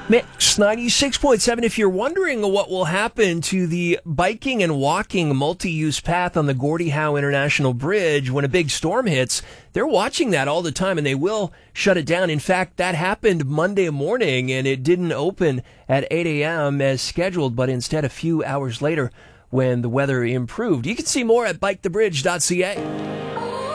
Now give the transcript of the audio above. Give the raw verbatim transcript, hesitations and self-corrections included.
Mix ninety-six point seven. If you're wondering what will happen to the biking and walking multi-use path on the Gordie Howe International Bridge when a big storm hits, they're watching that all the time and they will shut it down. In fact, that happened Monday morning and it didn't open at eight a.m. as scheduled, but instead a few hours later when the weather improved. You can see more at bike the bridge dot c a.